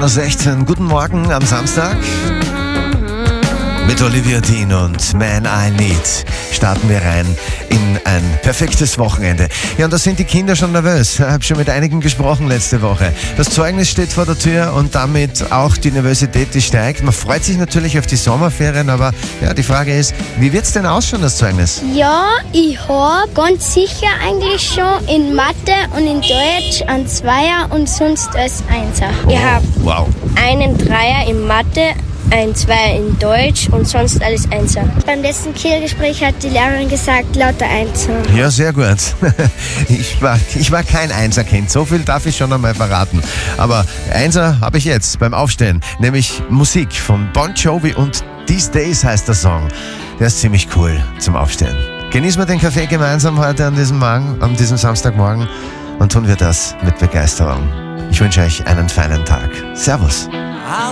16 Uhr. Guten Morgen am Samstag. Mit Olivia Dean und Man I Need starten wir rein in ein perfektes Wochenende. Ja, und da sind die Kinder schon nervös. Ich habe schon mit einigen gesprochen letzte Woche. Das Zeugnis steht vor der Tür und damit auch die Nervosität, die steigt. Man freut sich natürlich auf die Sommerferien, aber ja, die Frage ist, wie wird's denn ausschauen, das Zeugnis? Ja, ich habe ganz sicher eigentlich schon in Mathe und in Deutsch einen Zweier und sonst als Einser. Ich habe einen Dreier in Mathe, ein Zweier in Deutsch und sonst alles Einser. Beim letzten Kehlgespräch hat die Lehrerin gesagt, lauter Einser. Ja, sehr gut. Ich war kein Einserkind, so viel darf ich schon einmal verraten. Aber Einser habe ich jetzt beim Aufstehen, nämlich Musik von Bon Jovi und These Days heißt der Song. Der ist ziemlich cool zum Aufstehen. Genießen wir den Kaffee gemeinsam heute an diesem Samstagmorgen und tun wir das mit Begeisterung. Ich wünsche euch einen feinen Tag. Servus.